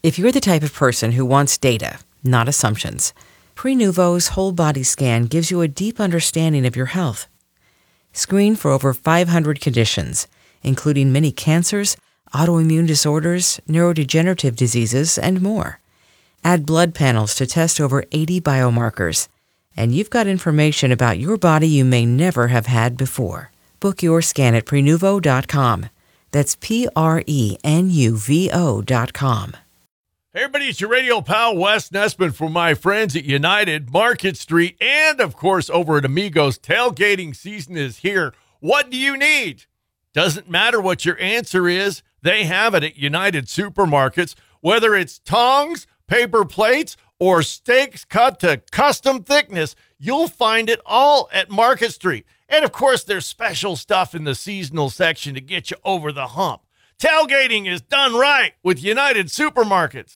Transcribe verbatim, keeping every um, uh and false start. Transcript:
If you're the type of person who wants data, not assumptions, Prenuvo's whole body scan gives you a deep understanding of your health. Screen for over five hundred conditions, including many cancers, autoimmune disorders, neurodegenerative diseases, and more. Add blood panels to test over eighty biomarkers, and you've got information about your body you may never have had before. Book your scan at Prenuvo dot com. That's P R E N U V O dot com. Hey everybody, it's your radio pal, Wes Nessman, for my friends at United Market Street, and of course over at Amigos. Tailgating season is here. What do you need? Doesn't matter what your answer is, they have it at United Supermarkets. Whether it's tongs, paper plates, or steaks cut to custom thickness, you'll find it all at Market Street. And of course, there's special stuff in the seasonal section to get you over the hump. Tailgating is done right with United Supermarkets.